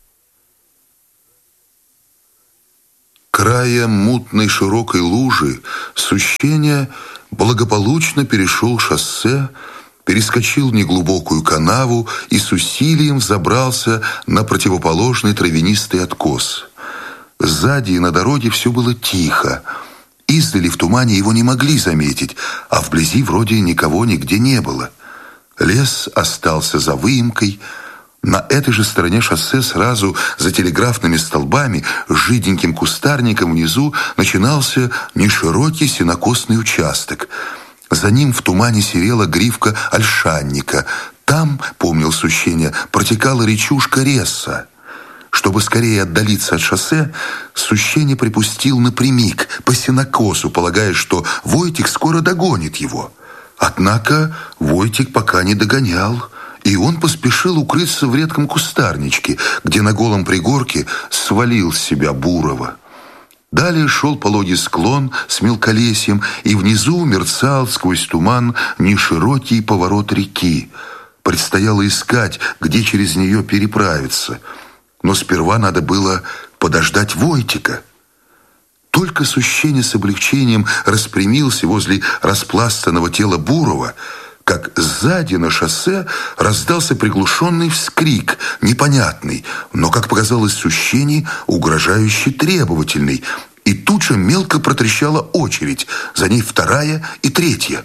Краем мутной широкой лужи Сущеня благополучно перешел шоссе, перескочил неглубокую канаву и с усилием взобрался на противоположный травянистый откос. Сзади и на дороге все было тихо. Издали в тумане его не могли заметить, а вблизи вроде никого нигде не было. Лес остался за выемкой. На этой же стороне шоссе сразу за телеграфными столбами с жиденьким кустарником внизу начинался неширокий сенокосный участок. За ним в тумане серела гривка ольшанника. Там, помнил Сущеня, протекала речушка Ресса. Чтобы скорее отдалиться от шоссе, Сущеня припустил напрямик по сенокосу, полагая, что Войтик скоро догонит его. Однако Войтик пока не догонял, и он поспешил укрыться в редком кустарничке, где на голом пригорке свалил с себя Бурова. Далее шел пологий склон с мелколесьем, и внизу мерцал сквозь туман неширокий поворот реки. Предстояло искать, где через нее переправиться. Но сперва надо было подождать Войтика. Только Сущеня с облегчением распрямился возле распластанного тела Бурова, как сзади на шоссе раздался приглушенный вскрик, непонятный, но, как показалось Сущене, угрожающе требовательный, и тут же мелко протрещала очередь, за ней вторая и третья.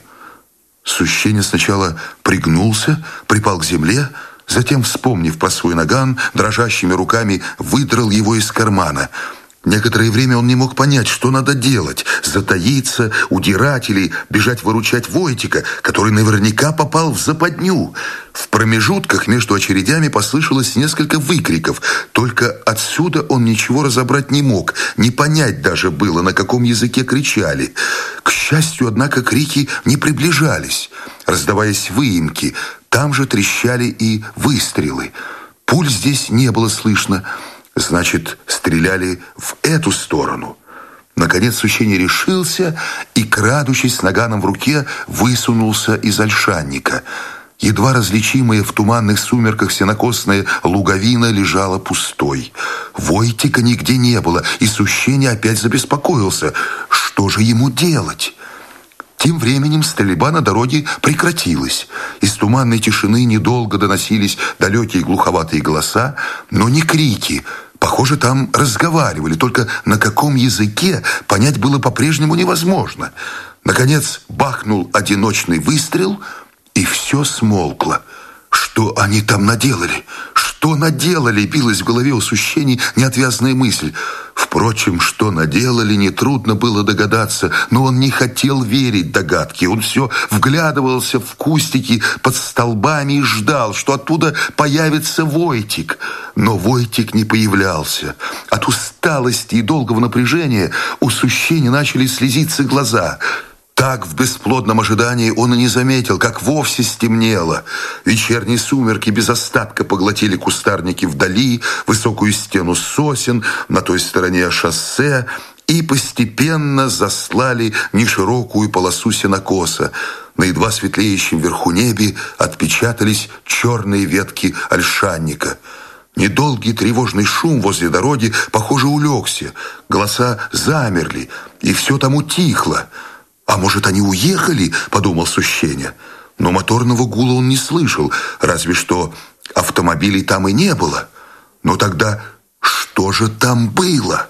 Сущеня сначала пригнулся, припал к земле, затем, вспомнив про свой наган, дрожащими руками выдрал его из кармана. Некоторое время он не мог понять, что надо делать: затаиться, удирать или бежать выручать Войтика, который наверняка попал в западню. В промежутках между очередями послышалось несколько выкриков, только отсюда он ничего разобрать не мог, не понять даже было, на каком языке кричали. К счастью, однако, крики не приближались. Раздаваясь выемки, там же трещали и выстрелы. Пуль здесь не было слышно. Значит, стреляли в эту сторону. Наконец Сущеня решился и, крадучись с наганом в руке, высунулся из ольшанника. Едва различимая в туманных сумерках сенокосная луговина лежала пустой. Войтика нигде не было, и Сущеня опять забеспокоился. Что же ему делать? Тем временем стрельба на дороге прекратилась. Из туманной тишины недолго доносились далекие глуховатые голоса, но не крики. Похоже, там разговаривали, только на каком языке понять было по-прежнему невозможно. Наконец бахнул одиночный выстрел, и все смолкло. Что они там наделали? Что наделали? Билась в голове у Сущени неотвязная мысль. Впрочем, что наделали, нетрудно было догадаться, но он не хотел верить догадке. Он все вглядывался в кустики под столбами и ждал, что оттуда появится Войтик. Но Войтик не появлялся. От усталости и долгого напряжения у Сущени начали слезиться глаза. Так в бесплодном ожидании он и не заметил, как вовсе стемнело. Вечерние сумерки без остатка поглотили кустарники вдали, высокую стену сосен на той стороне шоссе и постепенно заслали неширокую полосу сенокоса. На едва светлеющем вверху небе отпечатались черные ветки ольшанника. Недолгий тревожный шум возле дороги, похоже, улегся. Голоса замерли, и все там утихло. «А может, они уехали?» – подумал Сущеня. Но моторного гула он не слышал, разве что автомобилей там и не было. Но тогда что же там было?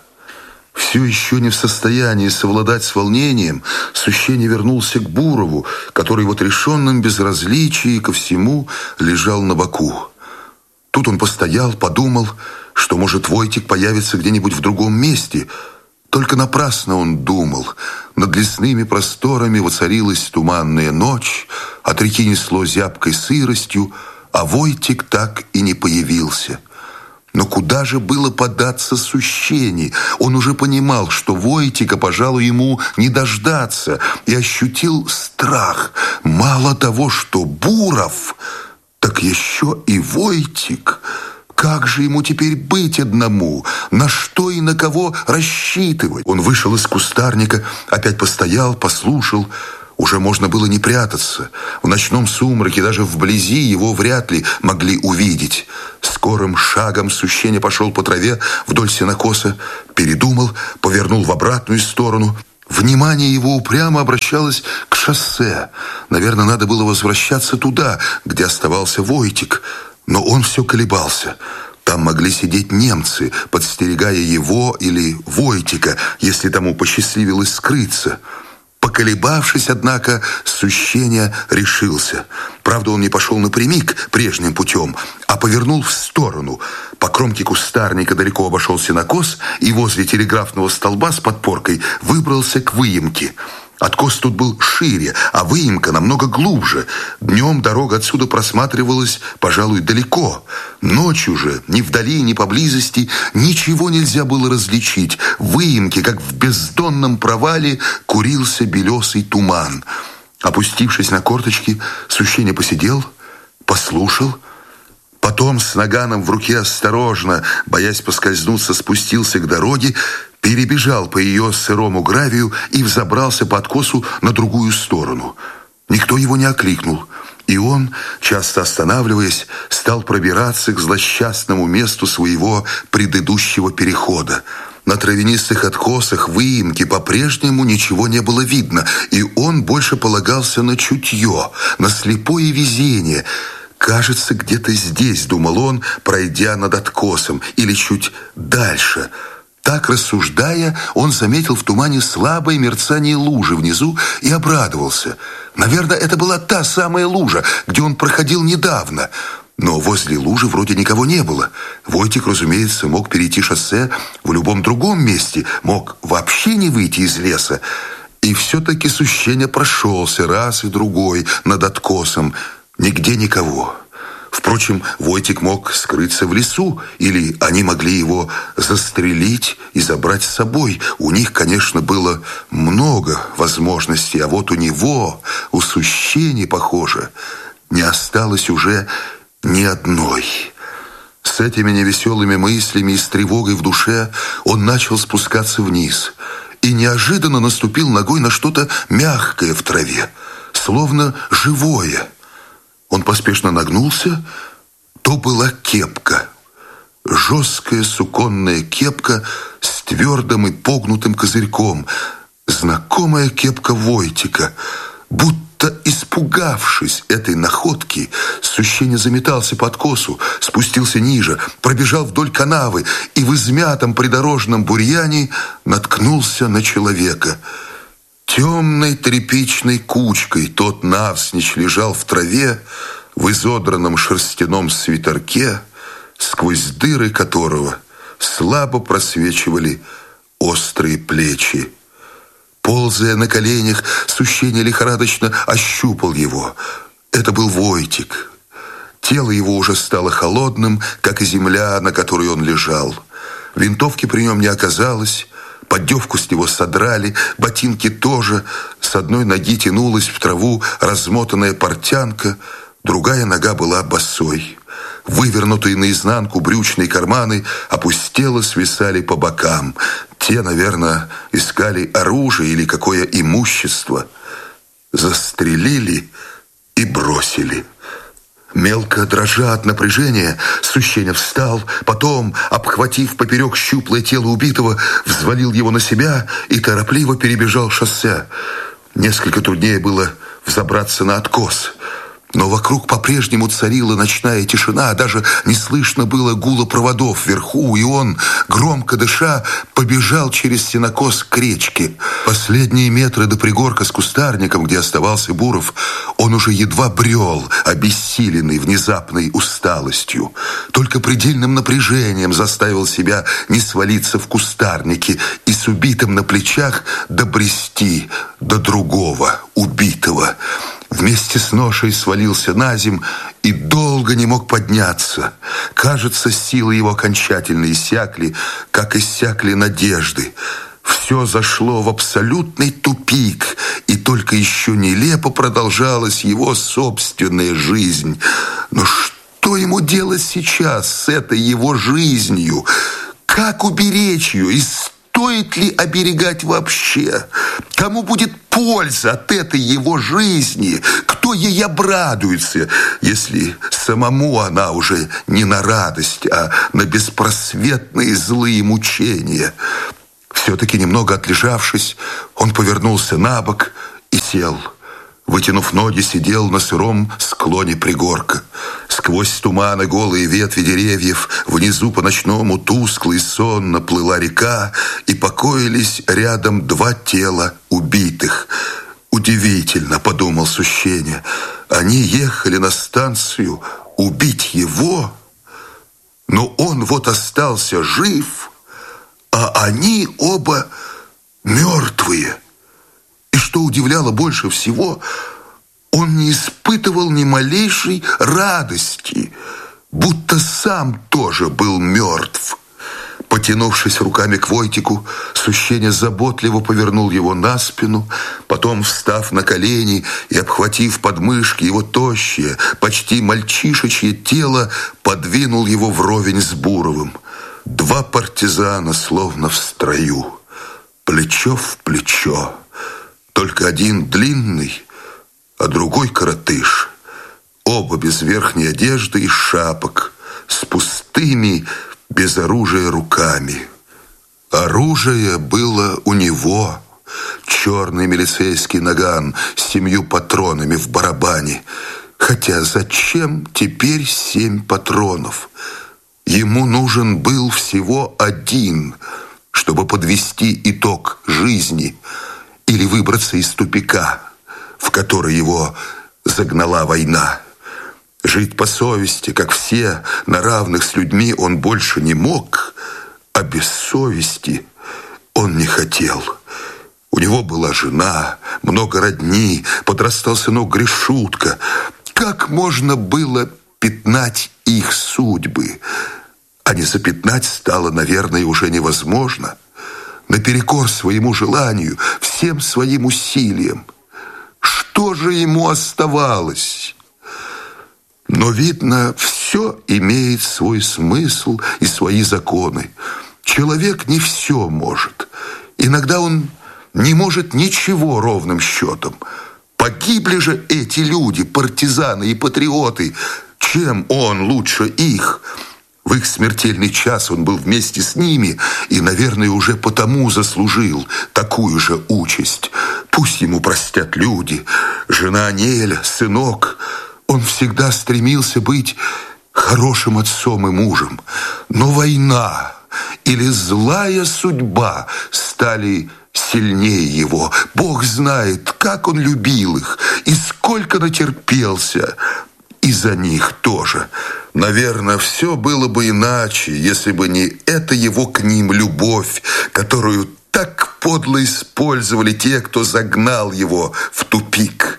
Все еще не в состоянии совладать с волнением, Сущеня вернулся к Бурову, который в отрешенном безразличии ко всему лежал на боку. Тут он постоял, подумал, что, может, Войтик появится где-нибудь в другом месте. Только напрасно он думал. Над лесными просторами воцарилась туманная ночь, от реки несло зябкой сыростью, а Войтик так и не появился. Но куда же было податься Сущене? Он уже понимал, что Войтика, пожалуй, ему не дождаться, и ощутил страх. Мало того, что Буров, так еще и Войтик. Как же ему теперь быть одному? На что и на кого рассчитывать? Он вышел из кустарника, опять постоял, послушал. Уже можно было не прятаться. В ночном сумраке даже вблизи его вряд ли могли увидеть. Скорым шагом Сущеня пошел по траве вдоль сенокоса, передумал, повернул в обратную сторону. Внимание его упрямо обращалось к шоссе. Наверное, надо было возвращаться туда, где оставался Войтик. Но он все колебался. Там могли сидеть немцы, подстерегая его или Войтика, если тому посчастливилось скрыться. Поколебавшись, однако, Сущеня решился. Правда, он не пошел напрямик прежним путем, а повернул в сторону. По кромке кустарника далеко обошел сенокос и возле телеграфного столба с подпоркой выбрался к выемке. Откос тут был шире, а выемка намного глубже. Днем дорога отсюда просматривалась, пожалуй, далеко. Ночью же, ни вдали, ни поблизости, ничего нельзя было различить. В выемке, как в бездонном провале, курился белесый туман. Опустившись на корточки, Сущеня посидел, послушал. Потом с наганом в руке осторожно, боясь поскользнуться, спустился к дороге, перебежал по ее сырому гравию и взобрался по откосу на другую сторону. Никто его не окликнул, и он, часто останавливаясь, стал пробираться к злосчастному месту своего предыдущего перехода. На травянистых откосах выемки по-прежнему ничего не было видно, и он больше полагался на чутье, на слепое везение. «Кажется, где-то здесь», — думал он, пройдя над откосом, или чуть дальше. Так рассуждая, он заметил в тумане слабое мерцание лужи внизу и обрадовался. Наверное, это была та самая лужа, где он проходил недавно. Но возле лужи вроде никого не было. Войтик, разумеется, мог перейти шоссе в любом другом месте, мог вообще не выйти из леса. И все-таки Сущеня прошелся раз и другой над откосом. Нигде никого. Впрочем, Войтик мог скрыться в лесу, или они могли его застрелить и забрать с собой. У них, конечно, было много возможностей, а вот у него, у Сущени, похоже, не осталось уже ни одной. С этими невеселыми мыслями и с тревогой в душе он начал спускаться вниз и неожиданно наступил ногой на что-то мягкое в траве, словно живое. Он поспешно нагнулся. То была кепка. Жесткая суконная кепка с твердым и погнутым козырьком. Знакомая кепка Войтика. Будто испугавшись этой находки, Сущеня заметался по откосу, спустился ниже, пробежал вдоль канавы и в измятом придорожном бурьяне наткнулся на человека. Темной тряпичной кучкой тот навзничь лежал в траве, в изодранном шерстяном свитерке, сквозь дыры которого слабо просвечивали острые плечи. Ползая на коленях, Сущеня лихорадочно ощупал его. Это был Войтик. Тело его уже стало холодным, как и земля, на которой он лежал. Винтовки при нем не оказалось. Поддевку с него содрали, ботинки тоже. С одной ноги тянулась в траву размотанная портянка, другая нога была босой. Вывернутые наизнанку брючные карманы опустело свисали по бокам. Те, наверное, искали оружие или какое имущество. Застрелили и бросили. Мелко дрожа от напряжения, Сущеня встал, потом, обхватив поперек щуплое тело убитого, взвалил его на себя и торопливо перебежал шоссе. Несколько труднее было взобраться на откос. Но вокруг по-прежнему царила ночная тишина, даже не слышно было гула проводов вверху, и он, громко дыша, побежал через сенокос к речке. Последние метры до пригорка с кустарником, где оставался Буров, он уже едва брел, обессиленный внезапной усталостью. Только предельным напряжением заставил себя не свалиться в кустарнике и с убитым на плечах добрести до другого убитого. Вместе с ношей свалился на земь и долго не мог подняться. Кажется, силы его окончательно иссякли, как иссякли надежды. Все зашло в абсолютный тупик, и только еще нелепо продолжалась его собственная жизнь. Но что что ему делать сейчас с этой его жизнью? Как уберечь ее? И стоит ли оберегать вообще? Кому будет польза от этой его жизни? Кто ей обрадуется, если самому она уже не на радость, а на беспросветные злые мучения? Все-таки немного отлежавшись, он повернулся на бок и сел. Вытянув ноги, сидел на сыром склоне пригорка. Сквозь туманы голые ветви деревьев внизу по ночному тускло и сонно плыла река, и покоились рядом два тела убитых. «Удивительно», — подумал Сущеня, — «они ехали на станцию убить его, но он вот остался жив, а они оба мертвые». И что удивляло больше всего, он не испытывал ни малейшей радости, будто сам тоже был мертв. Потянувшись руками к Войтику, Сущеня заботливо повернул его на спину, потом, встав на колени и обхватив подмышки его тощее, почти мальчишечье тело, подвинул его вровень с Буровым. Два партизана словно в строю, плечо в плечо. Только один длинный, а другой коротыш. Оба без верхней одежды и шапок, с пустыми, без оружия руками. Оружие было у него. Черный милицейский наган с семью патронами в барабане. Хотя зачем теперь семь патронов? Ему нужен был всего один, чтобы подвести итог жизни или выбраться из тупика, в который его загнала война. Жить по совести, как все, на равных с людьми, он больше не мог, а без совести он не хотел. У него была жена, много родни, подрастал сынок Гришутка. Как можно было пятнать их судьбы? А не запятнать стало, наверное, уже невозможно. Наперекор своему желанию, всем своим усилиям. Что же ему оставалось? Но, видно, все имеет свой смысл и свои законы. Человек не все может. Иногда он не может ничего ровным счетом. Погибли же эти люди, партизаны и патриоты. Чем он лучше их? В их смертельный час он был вместе с ними и, наверное, уже потому заслужил такую же участь. Пусть ему простят люди, жена Неля, сынок. Он всегда стремился быть хорошим отцом и мужем. Но война или злая судьба стали сильнее его. Бог знает, как он любил их и сколько натерпелся. И за них тоже. Наверное, все было бы иначе, если бы не эта его к ним любовь, которую так подло использовали те, кто загнал его в тупик.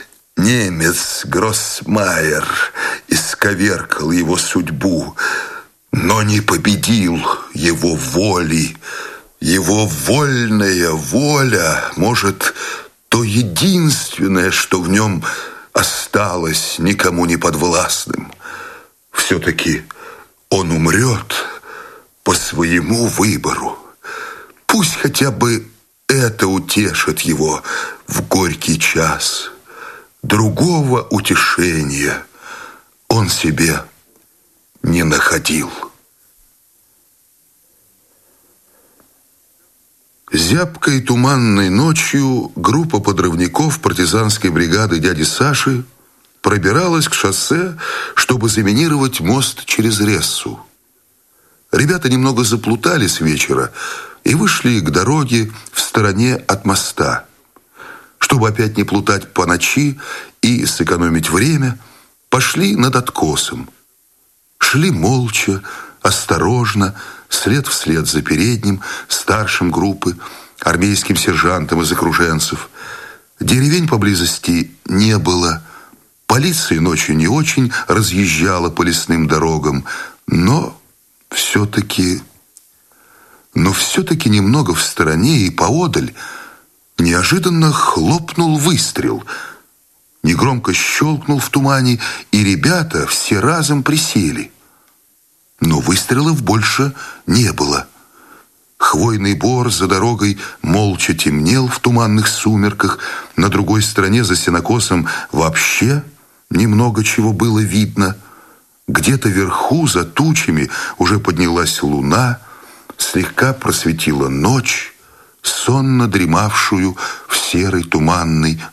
Немец Гроссмайер исковеркал его судьбу, но не победил его воли. Его вольная воля, может, то единственное, что в нем осталось никому не подвластным. Все-таки он умрет по своему выбору. Пусть хотя бы это утешит его в горький час. Другого утешения он себе не находил. Зябкой туманной ночью группа подрывников партизанской бригады дяди Саши пробиралась к шоссе, чтобы заминировать мост через Рессу. Ребята немного заплутали с вечера и вышли к дороге в стороне от моста. Чтобы опять не плутать по ночи и сэкономить время, пошли над откосом. Шли молча, осторожно, след вслед за передним, старшим группы, армейским сержантом из окруженцев. Деревень поблизости не было. Полиция ночью не очень разъезжала по лесным дорогам, но все-таки... Но все-таки немного в стороне и поодаль неожиданно хлопнул выстрел. негромко щелкнул в тумане, и ребята все разом присели. Но выстрелов больше не было. Хвойный бор за дорогой молча темнел в туманных сумерках. На другой стороне, за сенокосом, вообще немного чего было видно. Где-то вверху, за тучами, уже поднялась луна, слегка просветила ночь, сонно дремавшую в серой туманной